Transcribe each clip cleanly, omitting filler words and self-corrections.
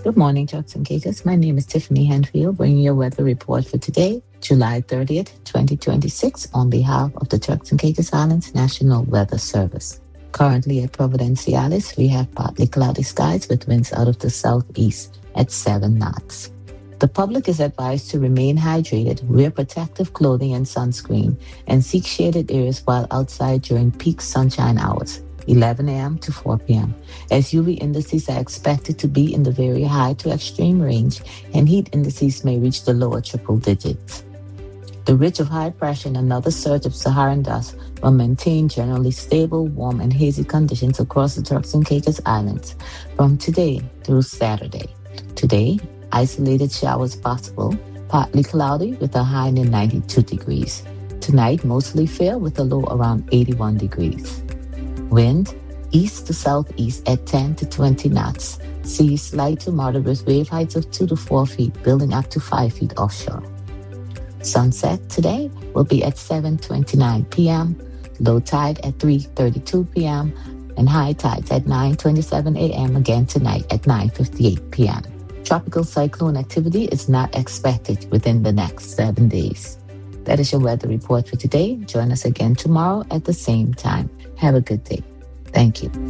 Good morning, Turks and Caicos. My name is Tiffany Henfield, bringing your weather report for today, July 30th, 2026, on behalf of the Turks and Caicos Islands National Weather Service. Currently at Providenciales, we have partly cloudy skies with winds out of the southeast at 7 knots. The public is advised to remain hydrated, wear protective clothing and sunscreen, and seek shaded areas while outside during peak sunshine hours, 11 a.m. to 4 p.m., as UV indices are expected to be in the very high to extreme range, and heat indices may reach the lower triple digits. The ridge of high pressure and another surge of Saharan dust will maintain generally stable, warm, and hazy conditions across the Turks and Caicos Islands from today through Saturday. Today, isolated showers possible, partly cloudy with a high near 92 degrees. Tonight, mostly fair with a low around 81 degrees. Wind, east to southeast at 10 to 20 knots. Seas slight to moderate with wave heights of 2 to 4 feet, building up to 5 feet offshore. Sunset today will be at 7:29 p.m., low tide at 3:32 p.m., and high tides at 9:27 a.m. again tonight at 9:58 p.m. Tropical cyclone activity is not expected within the next 7 days. That is your weather report for today. Join us again tomorrow at the same time. Have a good day. Thank you.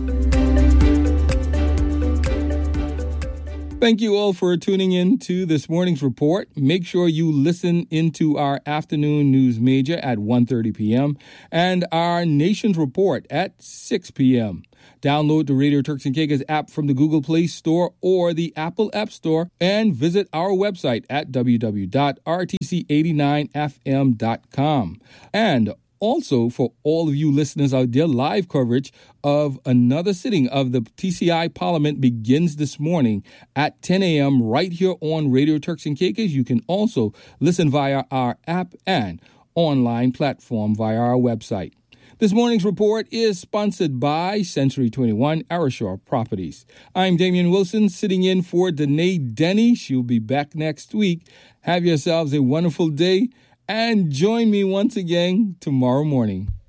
Thank you all for tuning in to this morning's report. Make sure you listen into our afternoon news major at 1:30 p.m. and our Nation's Report at 6 p.m. Download the Radio Turks and Caicos app from the Google Play Store or the Apple App Store and visit our website at www.rtc89fm.com. And also, for all of you listeners out there, live coverage of another sitting of the TCI Parliament begins this morning at 10 a.m. right here on Radio Turks and Caicos. You can also listen via our app and online platform via our website. This morning's report is sponsored by Century 21 Arashore Properties. I'm Damian Wilson, sitting in for Danae Denny. She'll be back next week. Have yourselves a wonderful day. And join me once again tomorrow morning.